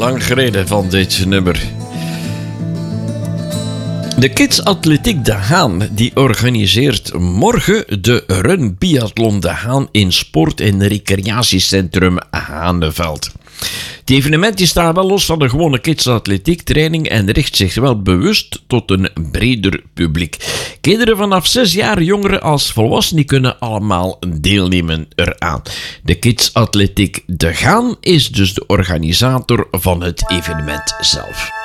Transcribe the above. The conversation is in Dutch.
lang geleden van dit nummer. De Kids Atletiek De Haan die organiseert morgen de Run Biathlon De Haan in Sport- en Recreatiecentrum Haaneveld. Het evenement staat wel los van de gewone Kids Atletiek training en richt zich wel bewust tot een breder publiek. Kinderen vanaf 6 jaar, jongeren als volwassenen kunnen allemaal deelnemen eraan. De Kids Atletiek De Haan is dus de organisator van het evenement zelf.